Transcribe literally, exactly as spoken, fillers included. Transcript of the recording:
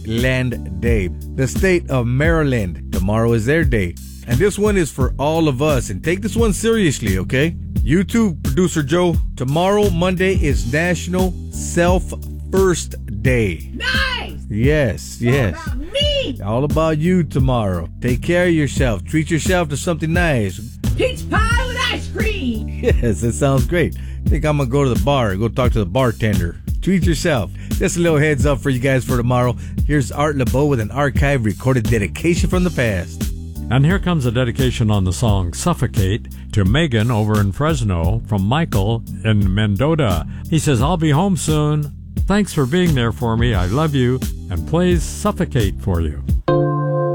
Maryland Day. The state of Maryland, tomorrow is their day. And this one is for all of us. And take this one seriously, okay? You too, Producer Joe. Tomorrow, Monday, is National Self-First Day. Nice! Yes, yes. All about me! All about you tomorrow. Take care of yourself. Treat yourself to something nice. Peach pie with ice cream! Yes, that sounds great. I think I'm going to go to the bar, go talk to the bartender. Treat yourself. Just a little heads up for you guys for tomorrow. Here's Art LeBeau with an archive recorded dedication from the past. And here comes a dedication on the song Suffocate to Megan over in Fresno from Michael in Mendota. He says, I'll be home soon. Thanks for being there for me. I love you. And plays Suffocate for you.